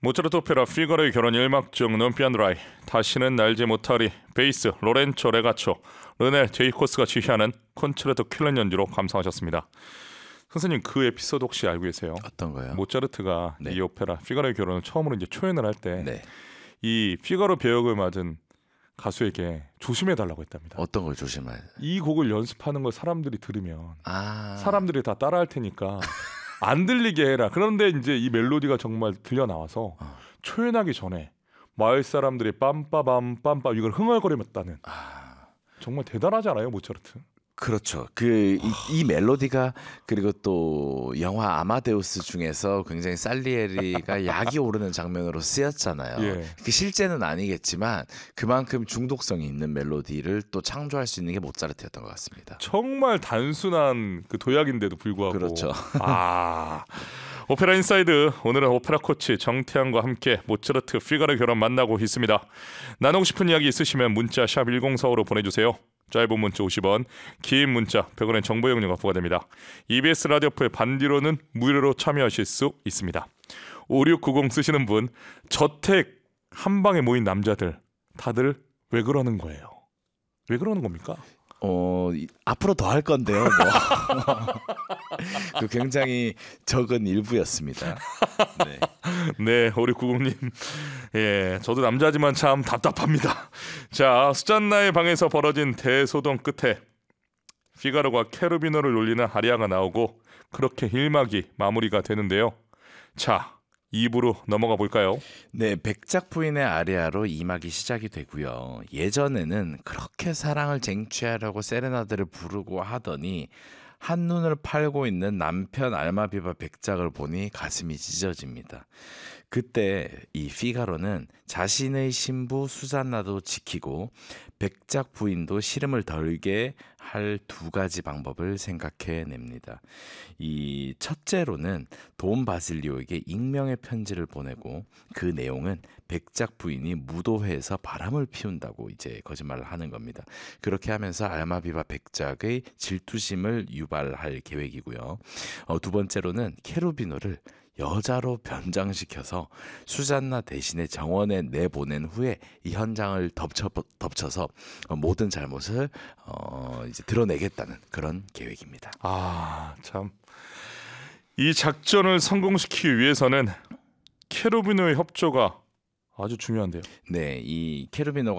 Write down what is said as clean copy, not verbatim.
모차르트 오페라 피가로의 결혼 1막 중 논피아노라이 다시는 날지 못하리 베이스 로렌초 레가초 르네 제이코스가 지휘하는 콘체르토 퀼런 연주로 감상하셨습니다. 선생님 그 에피소드 혹시 알고 계세요? 어떤 거요? 모차르트가 네. 이 오페라 피가로의 결혼을 처음으로 이제 초연을 할 때 이 네. 피가로 배역을 맡은 가수에게 조심해 달라고 했답니다. 어떤 걸 조심해야? 이 곡을 연습하는 걸 사람들이 들으면 사람들이 다 따라할 테니까 안 들리게 해라. 그런데 이제 이 멜로디가 정말 들려 나와서 초연하기 전에 마을 사람들이 빰빠밤 빰빰 이걸 흥얼거리었다는 정말 대단하지 않아요, 모차르트? 그렇죠. 이 멜로디가 그리고 또 영화 아마데우스 중에서 굉장히 살리에리가 약이 오르는 장면으로 쓰였잖아요. 예. 그 실제는 아니겠지만 그만큼 중독성이 있는 멜로디를 또 창조할 수 있는 게 모차르트였던 것 같습니다. 정말 단순한 그 도약인데도 불구하고 그렇죠. 오페라 인사이드 오늘은 오페라 코치 정태양과 함께 모차르트 피가로 결혼 만나고 있습니다. 나누고 싶은 이야기 있으시면 문자 샵 1045로 보내주세요. 짧은 문자 50원, 긴 문자 100원의 정보 이용료가 부과됩니다. EBS 라디오프의 반디로는 무료로 참여하실 수 있습니다. 5690 쓰시는 분, 저택 한 방에 모인 남자들 다들 왜 그러는 거예요? 왜 그러는 겁니까? 앞으로 더 할 건데요. 그 굉장히 적은 일부였습니다. 네. 네, 우리 90님. 예, 저도 남자지만 참 답답합니다. 자, 수잔나의 방에서 벌어진 대소동 끝에 피가로가 케르비노를 놀리는 아리아가 나오고 그렇게 1막이 마무리가 되는데요. 자, 2부로 넘어가 볼까요? 네, 백작 부인의 아리아로 2막이 시작이 되고요. 예전에는 그렇게 사랑을 쟁취하려고 세레나데를 부르고 하더니 한눈을 팔고 있는 남편 알마비바 백작을 보니 가슴이 찢어집니다. 그때 이 피가로는 자신의 신부 수잔나도 지키고 백작 부인도 시름을 덜게 할 두 가지 방법을 생각해냅니다. 이 첫째로는 돈 바실리오에게 익명의 편지를 보내고 그 내용은 백작 부인이 무도회에서 바람을 피운다고 이제 거짓말을 하는 겁니다. 그렇게 하면서 알마비바 백작의 질투심을 유발할 계획이고요. 두 번째로는 케루비노를 여자로 변장시켜서 수잔나 대신에 정원에 내보낸 후에 이 현장을 덮쳐서 모든 잘못을 이제 드러내겠다는 그런 계획입니다. 참. 이 작전을 성공시키기 위해서는 케르비노의 협조가 아주 중요한데요. 네, 이 케르비노가